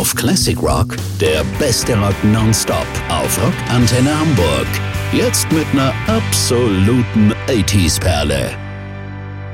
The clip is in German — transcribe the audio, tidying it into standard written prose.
auf Classic Rock, der beste Rock nonstop auf Rockantenne Hamburg. Jetzt mit einer absoluten 80s-Perle.